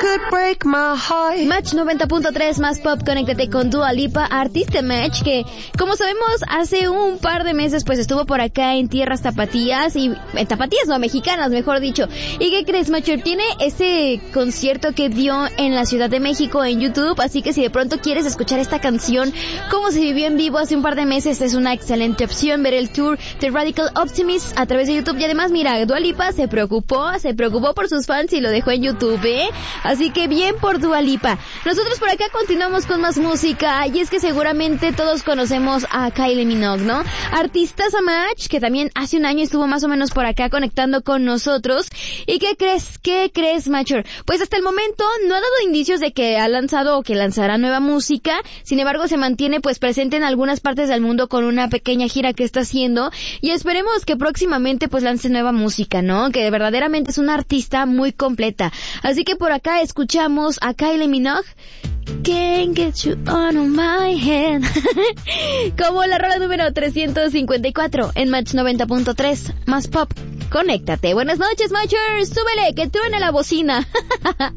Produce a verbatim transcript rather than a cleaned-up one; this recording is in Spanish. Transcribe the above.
could break my heart. Match noventa punto tres más pop, conéctate con Dua Lipa, artista Match, que como sabemos hace un par de meses pues estuvo por acá en tierras tapatías, y eh, tapatías no, mexicanas mejor dicho. ¿Y qué crees, Matcher? Tiene ese concierto que dio en la Ciudad de México en YouTube, así que si de pronto quieres escuchar esta canción como se vivió en vivo hace un par de meses, es una excelente opción ver el tour de Radical Optimist a través de YouTube. Y además, mira, Dua Lipa se preocupó, se preocupó por sus fans y lo dejó en YouTube, ¿eh? Así que bien por Dua Lipa. Nosotros por acá continuamos con más música, y es que seguramente todos conocemos a Kylie Minogue, ¿no? Artistaza Match, que también hace un año estuvo más o menos por acá conectando con nosotros. ¿Y qué crees? ¿Qué crees, Matcher? Pues hasta el momento no ha dado indicios de que ha lanzado o que lanzará nueva música. Sin embargo, se mantiene pues presente en algunas partes del mundo con una pequeña gira que está haciendo, y esperemos que próximamente pues lance nueva música, ¿no? Que verdaderamente es una artista muy completa. Así que por acá escuchamos a Kylie Minogue, Can't Get You On My Head, como la rola número trescientos cincuenta y cuatro en Match noventa punto tres más pop. Conéctate. Buenas noches, Matchers. Súbele, que truene la bocina.